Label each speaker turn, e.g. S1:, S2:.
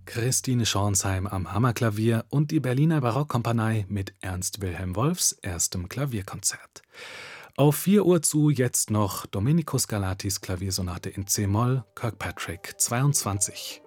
S1: Christine Schornsheim am Hammerklavier und die Berliner Barockkompanie mit Ernst Wilhelm Wolffs erstem Klavierkonzert. Auf 4 Uhr zu jetzt noch Domenico Scarlattis Klaviersonate in C-Moll, Kirkpatrick 22.